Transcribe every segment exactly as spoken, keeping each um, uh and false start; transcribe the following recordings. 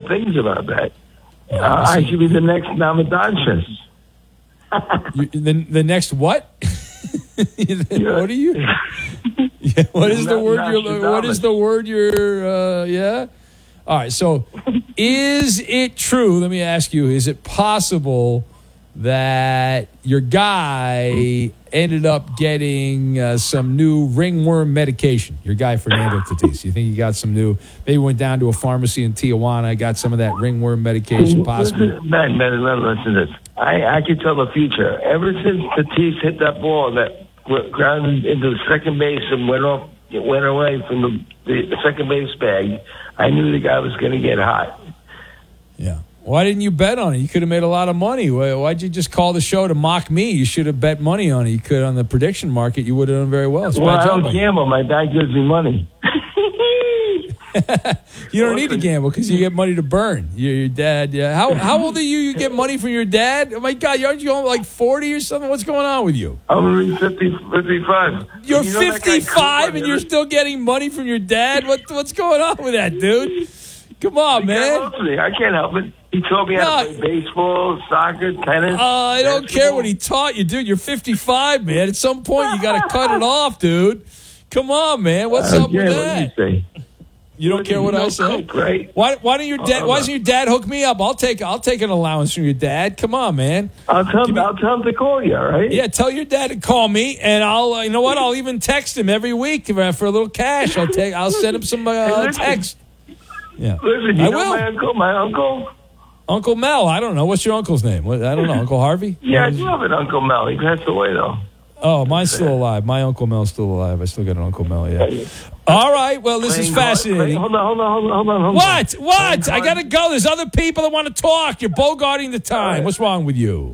things about that. Uh, I should be the next Namadonchus. the the next what? What are you? Yeah, what is the word you're? What is the word you're? Uh, yeah. All right. So, is it true? Let me ask you: is it possible that your guy ended up getting uh, some new ringworm medication? Your guy Fernando Tatis. You think he got some new? Maybe went down to a pharmacy in Tijuana, got some of that ringworm medication, possibly. Listen, man, man, listen to this. I I can tell the future. Ever since Tatis hit that ball that grounded into the second base and went off, went away from the, the second base bag, I knew the guy was going to get hot. Yeah. Why didn't you bet on it? You could have made a lot of money. Why, why'd you just call the show to mock me? You should have bet money on it. You could on the prediction market. You would have done very well. It's well, I don't gamble. My dad gives me money. You don't need to gamble because you get money to burn. Your, your dad. Yeah. How how old are you? You get money from your dad? Oh my God, aren't you like forty or something? What's going on with you? I'm only fifty, fifty-five. You're you know fifty-five and you're still getting money from your dad? What what's going on with that, dude? Come on, man. I can't help it. He taught me how to play baseball, soccer, tennis. Uh, I don't basketball. care what he taught you, dude. You're fifty-five, man. At some point, you got to cut it off, dude. Come on, man. What's uh, up yeah, with that? What do you say? You don't care what I say? Right? Why, why don't your dad? Why doesn't your dad hook me up? I'll take I'll take an allowance from your dad. Come on, man. I'll tell him. I'll tell him to call you. All right? Yeah, tell your dad to call me, and I'll. Uh, you know what? I'll even text him every week for, for a little cash. I'll take. I'll send him some uh, hey, text. Yeah, listen. You I know will. my uncle. My uncle. Uncle Mel. I don't know. What's your uncle's name? What, I don't know. Uncle Harvey. Yeah, I do have an Uncle Mel. He passed away though. Oh, mine's still alive. My Uncle Mel's still alive. I still got an Uncle Mel, yeah. All right, well, this is fascinating. Hold on, hold on, hold on, hold on. Hold what? On. What? I got to go. There's other people that want to talk. You're bogarting the time. What's wrong with you?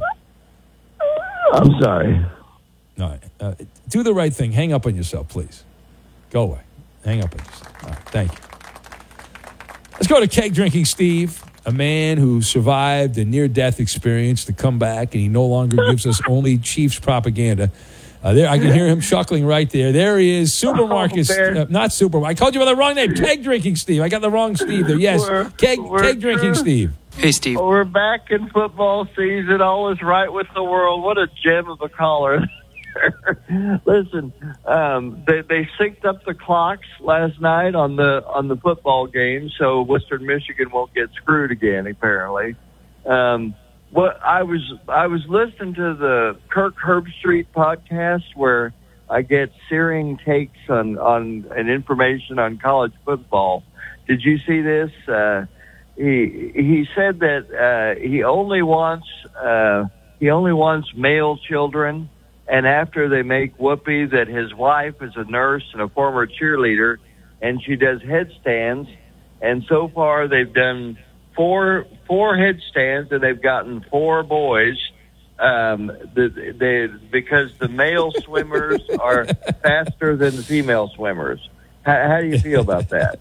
I'm sorry. All right. Uh, do the right thing. Hang up on yourself, please. Go away. Hang up on yourself. All right, thank you. Let's go to Keg Drinking Steve, a man who survived a near-death experience to come back, and he no longer gives us only Chiefs propaganda. Uh, there, I can hear him chuckling right there. There he is, Supermarket, oh, uh, not Super. I called you by the wrong name. Keg Drinking Steve. I got the wrong Steve there. Yes, we're, Keg, we're Keg Drinking Steve. Hey, Steve. We're back in football season. All is right with the world. What a gem of a caller. Listen, um, they they synced up the clocks last night on the on the football game, so Western Michigan won't get screwed again. Apparently, um, what I was I was listening to the Kirk Herbstreit podcast where I get searing takes on on and information on college football. Did you see this? Uh, he he said that uh, he only wants uh, he only wants male children. And after they make whoopee that his wife is a nurse and a former cheerleader, and she does headstands. And so far they've done four four headstands, and they've gotten four boys. Um, the, they, because the male swimmers are faster than the female swimmers. How, how do you feel about that?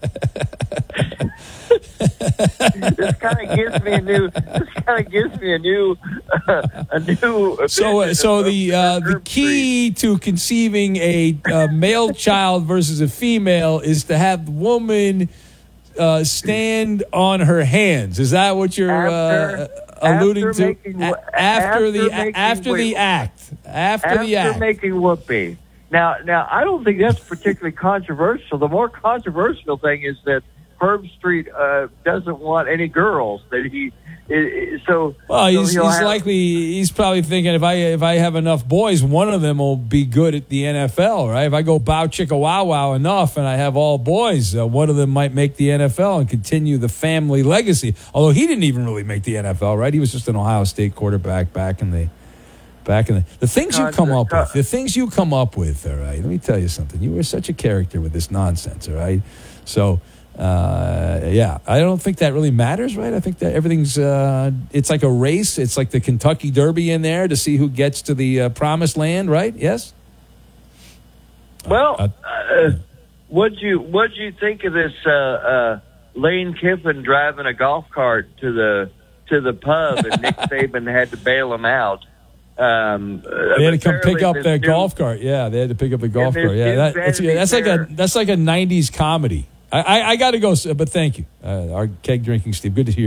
This kind of gives me a new. This kind of gives me a new, uh, a new. So, uh, so the uh, the key to conceiving a, a male child versus a female is to have the woman uh, stand on her hands. Is that what you're after, uh, alluding after to? Making, a- after, after the making, after wait, the act. After, after the act. making whoopee. Now, now I don't think that's particularly controversial. The more controversial thing is that Herbstreit uh, doesn't want any girls. That he it, so. Well, he's, so he's have, likely he's probably thinking if I if I have enough boys, one of them will be good at the N F L, right? If I go bow chicka wow wow enough, and I have all boys, uh, one of them might make the N F L and continue the family legacy. Although he didn't even really make the N F L, right? He was just an Ohio State quarterback back in the. Back in the, the things you come up with, the things you come up with, all right, let me tell you something. You were such a character with this nonsense, all right? So, uh, yeah, I don't think that really matters, right? I think that everything's, uh, it's like a race. It's like the Kentucky Derby in there to see who gets to the uh, promised land, right? Yes? Well, uh, uh, what'd you, what'd you think of this uh, uh, Lane Kiffin driving a golf cart to the, to the pub and Nick Saban had to bail him out? Um, they had to come pick up their new, golf cart. Yeah, they had to pick up the golf cart. Yeah, that, that's, yeah, that's like a that's like a nineties comedy. I I, I got to go, but thank you, uh, our Keg Drinking Steve. Good to hear you.